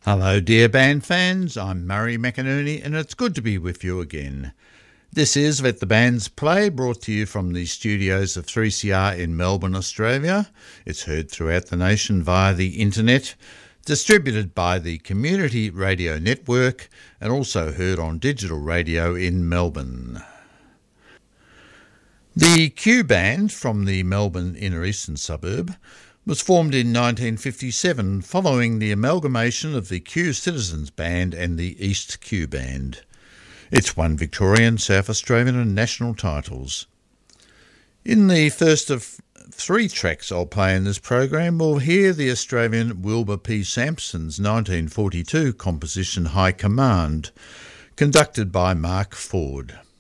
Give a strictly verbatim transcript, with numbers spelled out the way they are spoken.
Hello dear band fans, I'm Murray McInerney and it's good to be with you again. This is Let the Bands Play, brought to you from the studios of three C R in Melbourne, Australia. It's heard throughout the nation via the internet, distributed by the Community Radio Network and also heard on digital radio in Melbourne. The Q Band from the Melbourne inner eastern suburb was formed in nineteen fifty-seven following the amalgamation of the Q Citizens Band and the East Q Band. It's won Victorian, South Australian and national titles. In the first of three tracks I'll play in this program, we'll hear the Australian Wilbur P. Sampson's nineteen forty-two composition High Command, conducted by Mark Ford.